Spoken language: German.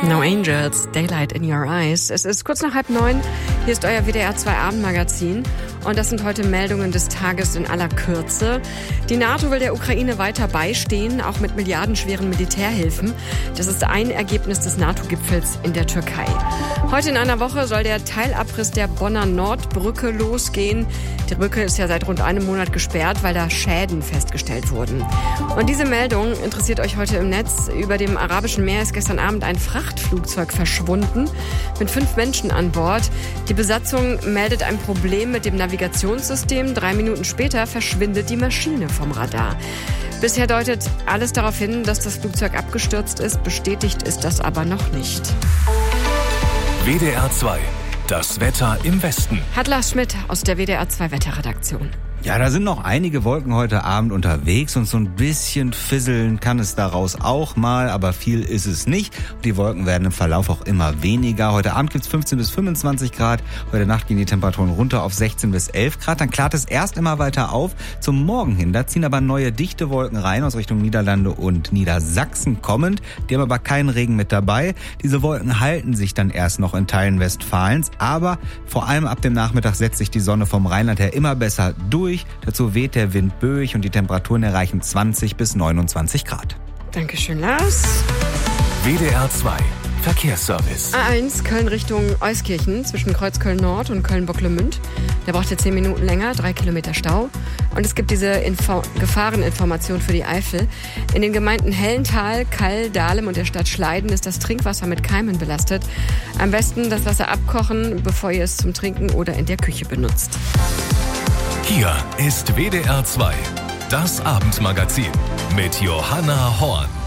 No Angels, Daylight in Your Eyes. Es ist kurz nach 8:30. Hier ist euer WDR 2 Abendmagazin. Und das sind heute Meldungen des Tages in aller Kürze. Die NATO will der Ukraine weiter beistehen, auch mit milliardenschweren Militärhilfen. Das ist ein Ergebnis des NATO-Gipfels in der Türkei. Heute in einer Woche soll der Teilabriss der Bonner Nordbrücke losgehen. Die Brücke ist ja seit rund einem Monat gesperrt, weil da Schäden festgestellt wurden. Und diese Meldung interessiert euch heute im Netz. Über dem Arabischen Meer ist gestern Abend ein Frachtflugzeug verschwunden mit 5 Menschen an Bord. Die Besatzung meldet ein Problem mit dem Navigationssystem. 3 Minuten später verschwindet die Maschine vom Radar. Bisher deutet alles darauf hin, dass das Flugzeug abgestürzt ist. Bestätigt ist das aber noch nicht. WDR 2, das Wetter im Westen. Hat Lars Schmidt aus der WDR 2 Wetterredaktion. Ja, da sind noch einige Wolken heute Abend unterwegs und so ein bisschen fisseln kann es daraus auch mal, aber viel ist es nicht. Die Wolken werden im Verlauf auch immer weniger. Heute Abend gibt's 15 bis 25 Grad, heute Nacht gehen die Temperaturen runter auf 16 bis 11 Grad. Dann klart es erst immer weiter auf zum Morgen hin. Da ziehen aber neue dichte Wolken rein aus Richtung Niederlande und Niedersachsen kommend. Die haben aber keinen Regen mit dabei. Diese Wolken halten sich dann erst noch in Teilen Westfalens, aber vor allem ab dem Nachmittag setzt sich die Sonne vom Rheinland her immer besser durch. Dazu weht der Wind böig und die Temperaturen erreichen 20 bis 29 Grad. Dankeschön, Lars. WDR 2, Verkehrsservice. A1 Köln Richtung Euskirchen zwischen Kreuzköln Nord und Köln-Bocklemünd. Da braucht ihr 10 Minuten länger, 3 Kilometer Stau. Und es gibt diese Gefahreninformation für die Eifel. In den Gemeinden Hellental, Kall, Dahlem und der Stadt Schleiden ist das Trinkwasser mit Keimen belastet. Am besten das Wasser abkochen, bevor ihr es zum Trinken oder in der Küche benutzt. Hier ist WDR 2, das Abendmagazin mit Johanna Horn.